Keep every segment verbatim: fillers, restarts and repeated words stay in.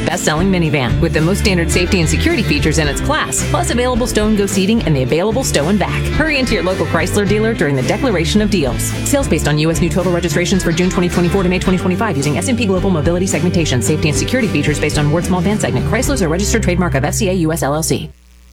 best-selling minivan with the most standard safety and security features in its class, plus available stow and go seating and the available stow and back. Hurry into your local Chrysler dealer during the declaration of deals. Sales based on U S new total registrations for June twenty twenty-four to May twenty twenty-five using S and P Global Mobility Segmentation. Safety and security features based on Ward Small Van Segment. Chrysler's a registered trademark of F C A U S L L C.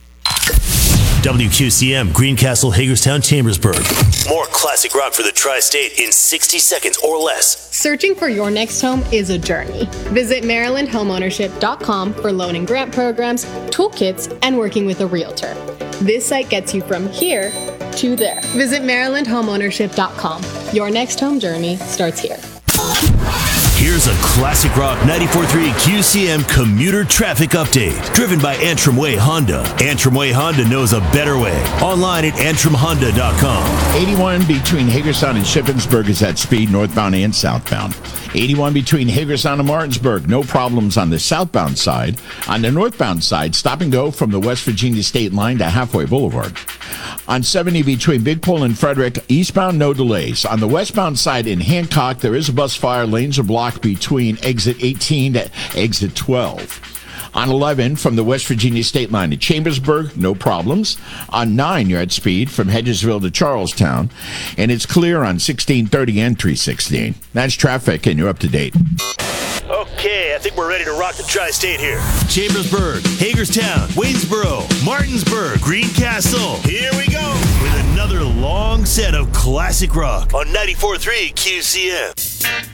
W Q C M, Greencastle, Hagerstown, Chambersburg. More classic rock for the tri-state in sixty seconds or less. Searching for your next home is a journey. Visit maryland homeownership dot com for loan and grant programs, toolkits, and working with a realtor. This site gets you from here to there. Visit maryland homeownership dot com. Your next home journey starts here. Here's a classic rock ninety-four point three Q C M commuter traffic update. Driven by Antrim Way Honda. Antrim Way Honda knows a better way. Online at antrim honda dot com. eighty-one between Hagerstown and Shippensburg is at speed northbound and southbound. eighty-one between Hagerstown and Martinsburg, no problems on the southbound side. On the northbound side, stop and go from the West Virginia state line to Halfway Boulevard. On seventy between Big Pole and Frederick, eastbound, no delays. On the westbound side in Hancock, there is a bus fire. Lanes are blocked between exit eighteen to exit twelve. On eleven, from the West Virginia state line to Chambersburg, no problems. On nine, you're at speed from Hedgesville to Charlestown. And it's clear on sixteen thirty and three sixteen. That's traffic, and you're up to date. Okay, I think we're ready to rock the tri-state here. Chambersburg, Hagerstown, Waynesboro, Martinsburg, Greencastle. Here we go with another long set of classic rock on ninety-four point three Q C M.